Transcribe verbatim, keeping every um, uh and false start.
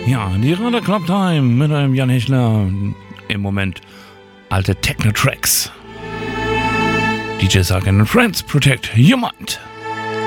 Ja, die Radar Club Time mit einem Jan Hechler. Im Moment alte Techno-Tracks. D J Sarkin and Friends, Protect Your Mind.